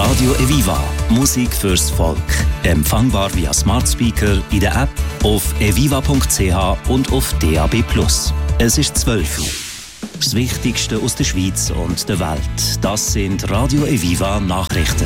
Radio Eviva. Musik fürs Volk. Empfangbar via Smart Speaker, in der App, auf eviva.ch und auf DAB+. Es ist 12 Uhr. Das Wichtigste aus der Schweiz und der Welt. Das sind Radio Eviva Nachrichten.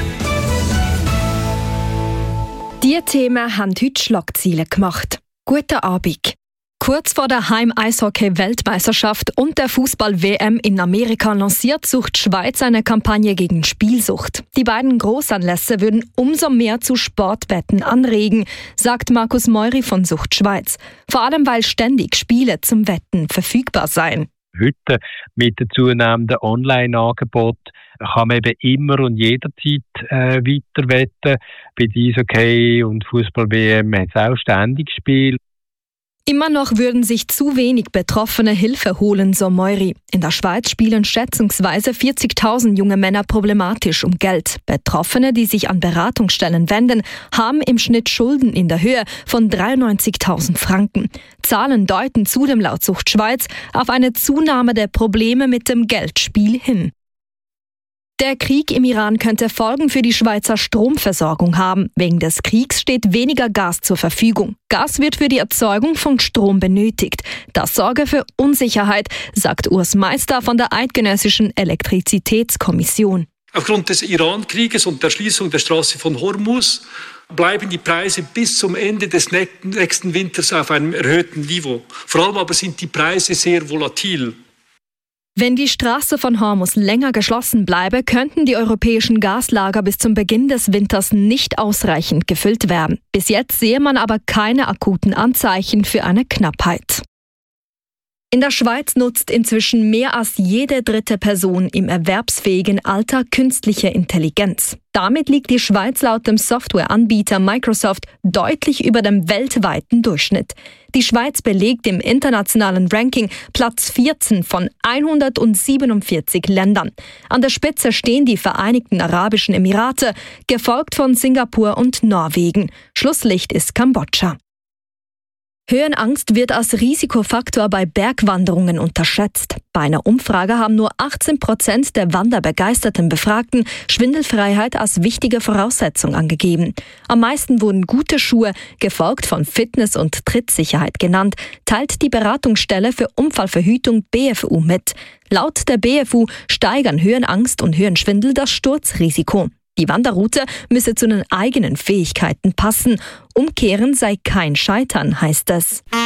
Diese Themen haben heute Schlagzeilen gemacht. Guten Abend. Kurz vor der Heim-Eishockey-Weltmeisterschaft und der Fußball-WM in Amerika lanciert Sucht Schweiz eine Kampagne gegen Spielsucht. Die beiden Großanlässe würden umso mehr zu Sportwetten anregen, sagt Markus Meury von Sucht Schweiz. Vor allem, weil ständig Spiele zum Wetten verfügbar seien. Heute mit dem zunehmenden Online-Angebot kann man eben immer und jederzeit weiter wetten. Bei Eishockey und Fußball-WM hat es auch ständig Spiele. Immer noch würden sich zu wenig Betroffene Hilfe holen, so Meury. In der Schweiz spielen schätzungsweise 40.000 junge Männer problematisch um Geld. Betroffene, die sich an Beratungsstellen wenden, haben im Schnitt Schulden in der Höhe von 93.000 Franken. Zahlen deuten zudem laut Sucht Schweiz auf eine Zunahme der Probleme mit dem Geldspiel hin. Der Krieg im Iran könnte Folgen für die Schweizer Stromversorgung haben. Wegen des Kriegs steht weniger Gas zur Verfügung. Gas wird für die Erzeugung von Strom benötigt. Das sorge für Unsicherheit, sagt Urs Meister von der Eidgenössischen Elektrizitätskommission. Aufgrund des Iran-Krieges und der Schließung der Straße von Hormuz bleiben die Preise bis zum Ende des nächsten Winters auf einem erhöhten Niveau. Vor allem aber sind die Preise sehr volatil. Wenn die Straße von Hormuz länger geschlossen bleibe, könnten die europäischen Gaslager bis zum Beginn des Winters nicht ausreichend gefüllt werden. Bis jetzt sehe man aber keine akuten Anzeichen für eine Knappheit. In der Schweiz nutzt inzwischen mehr als jede dritte Person im erwerbsfähigen Alter künstliche Intelligenz. Damit liegt die Schweiz laut dem Softwareanbieter Microsoft deutlich über dem weltweiten Durchschnitt. Die Schweiz belegt im internationalen Ranking Platz 14 von 147 Ländern. An der Spitze stehen die Vereinigten Arabischen Emirate, gefolgt von Singapur und Norwegen. Schlusslicht ist Kambodscha. Höhenangst wird als Risikofaktor bei Bergwanderungen unterschätzt. Bei einer Umfrage haben nur 18% der wanderbegeisterten Befragten Schwindelfreiheit als wichtige Voraussetzung angegeben. Am meisten wurden gute Schuhe, gefolgt von Fitness und Trittsicherheit genannt, teilt die Beratungsstelle für Unfallverhütung BFU mit. Laut der BFU steigern Höhenangst und Höhenschwindel das Sturzrisiko. Die Wanderroute müsse zu den eigenen Fähigkeiten passen. Umkehren sei kein Scheitern, heißt es.